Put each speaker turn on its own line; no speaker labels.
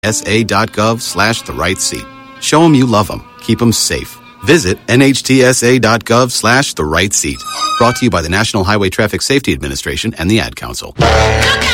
NHTSA.gov/the right seat. Show them you love them. Keep them safe. Visit NHTSA.gov/the right seat. Brought to you by the National Highway Traffic Safety Administration and the Ad Council.